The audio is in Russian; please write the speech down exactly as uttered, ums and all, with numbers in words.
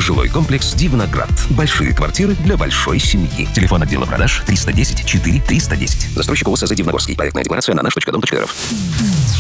Жилой комплекс «Дивноград». Большие квартиры для большой семьи. Телефон отдела продаж триста десять четыре триста десять. Застройщик ООО «СЗ Дивногорский». Проектная декларация на наш точка дом точка р ф.